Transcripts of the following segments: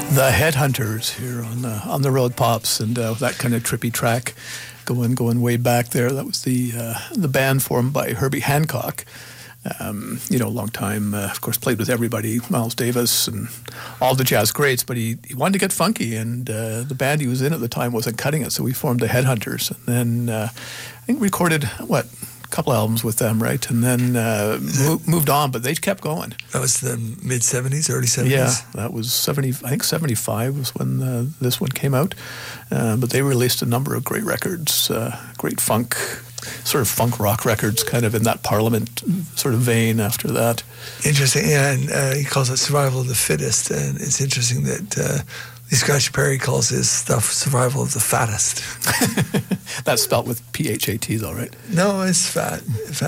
The Headhunters here on the Road Pops, and that kind of trippy track going way back there. That was the band formed by Herbie Hancock. Long time, of course, played with everybody, Miles Davis and all the jazz greats, but he wanted to get funky, and the band he was in at the time wasn't cutting it, so we formed the Headhunters, and then I think recorded, a couple albums with them, right? And then moved on, but they kept going. That was the mid-'70s, early 70s? Yeah, that was 75 was when this one came out. But they released a number of great records, great funk, sort of funk rock records, kind of in that Parliament sort of vein after that. Interesting, yeah, and he calls it survival of the fittest, and it's interesting that Lee Scratch Perry calls his stuff survival of the fattest. That's spelt with P-H-A-T though, right? No, it's fat.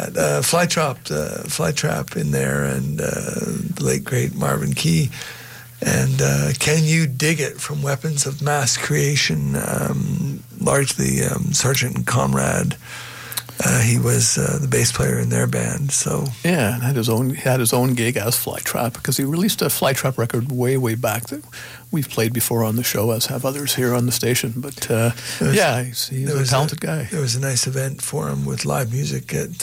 Flytrap in there, and the late great Marvin Key. And Can You Dig It from Weapons of Mass Creation, largely Sergeant Conrad. He was the bass player in their band. So yeah, and had his own gig as Flytrap, because he released a Flytrap record way back that we've played before on the show, as have others here on the station. But he's a talented guy. There was a nice event for him with live music at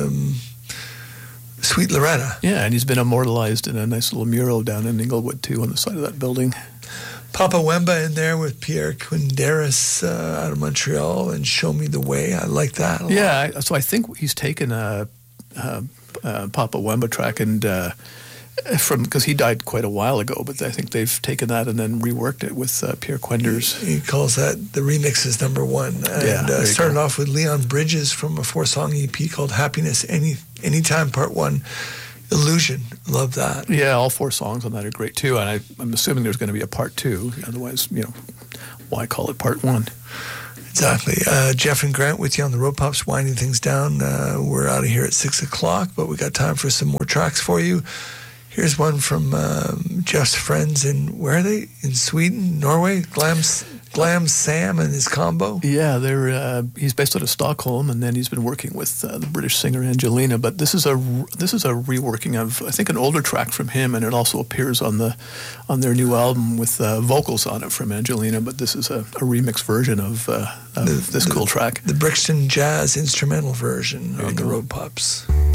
Sweet Loretta. Yeah, and he's been immortalized in a nice little mural down in Inglewood too, on the side of that building. Papa Wemba in there with Pierre Quinderas out of Montreal, and Show Me the Way. I like that a lot. Yeah, so I think he's taken a Papa Wemba track and because he died quite a while ago, but I think they've taken that and then reworked it with Pierre Quinders. He calls that the remix is number one. And started off with Leon Bridges from a 4-song EP called Happiness Anytime Part 1. Illusion, love that. Yeah, all 4 songs on that are great too, and I'm assuming there's going to be a part 2. Otherwise, why call it part 1? Exactly. Jeff and Grant with you on the Road Pops, winding things down. We're out of here at 6 o'clock, but we got time for some more tracks for you. Here's one from Jeff's friends where are they? In Sweden, Norway? Glam Sam and his combo? Yeah, he's based out of Stockholm, and then he's been working with the British singer Angelina. But this is a reworking of, I think, an older track from him, and it also appears on their new album with vocals on it from Angelina. But this is a remix version of this cool track. The Brixton Jazz instrumental version on the Road Pops.